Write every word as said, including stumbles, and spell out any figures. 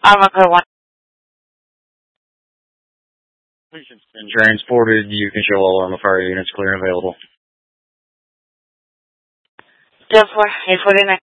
I'm a good one. Patient's been transported. You can show all armor fire units clear and available. Just for, for the next.